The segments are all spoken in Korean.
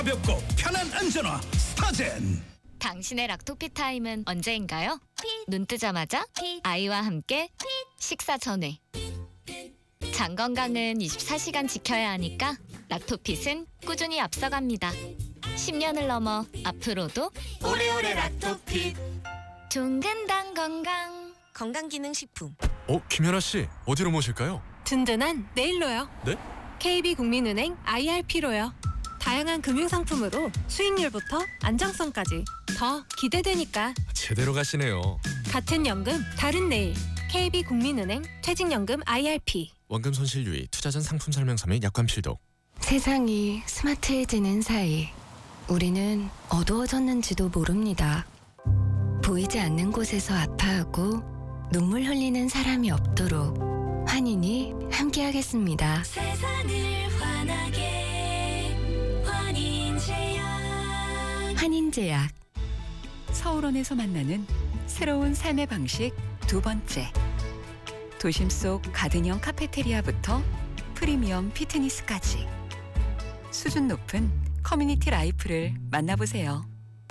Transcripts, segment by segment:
가볍고 편한 안전화 스타젠. 당신의 락토피 타임은 언제인가요? 눈 뜨자마자 아이와 함께 식사 전에. 장 건강은 24시간 지켜야 하니까 락토핏은 꾸준히 앞서갑니다. 10년을 넘어 앞으로도 오래오래 락토핏. 종근당 건강. 건강기능식품. 김연아 씨, 어디로 모실까요? 든든한 네일로요. 네? KB국민은행 IRP로요. 다양한 금융상품으로 수익률부터 안정성까지 더 기대되니까. 제대로 가시네요. 같은 연금 다른 네일. KB국민은행 퇴직연금 IRP. 원금 손실 유의, 투자 전 상품 설명서 및 약관 필독. 세상이 스마트해지는 사이 우리는 어두워졌는지도 모릅니다. 보이지 않는 곳에서 아파하고 눈물 흘리는 사람이 없도록 환인이 함께하겠습니다. 세상을 환하게 환인제약. 환인제약. 서울원에서 만나는 새로운 삶의 방식 두 번째. 도심 속 가든형 카페테리아부터 프리미엄 피트니스까지 수준 높은 커뮤니티 라이프를 만나보세요.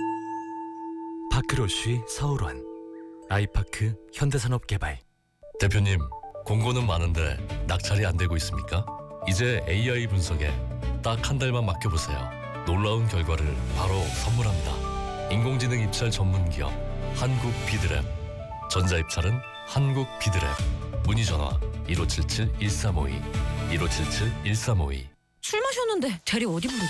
파크로쉬 서울원 아이파크 현대산업개발. 대표님, 공고는 많은데 낙찰이 안 되고 있습니까? 이제 AI 분석에 딱 한 달만 맡겨보세요. 놀라운 결과를 바로 선물합니다. 인공지능 입찰 전문기업 한국비드랩. 전자입찰은 한국비드랩. 문의전화 1577-1352 1577-1352. 술 마셨는데 대리 어디 부르지?